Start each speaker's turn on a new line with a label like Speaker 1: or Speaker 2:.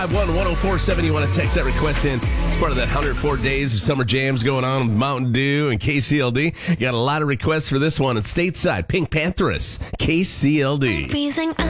Speaker 1: 651-1047. You want to text that request in. It's part of that 104 days of summer jams going on with Mountain Dew and KCLD. You got a lot of requests for this one. It's stateside. Pink Panthers, KCLD.
Speaker 2: Freezing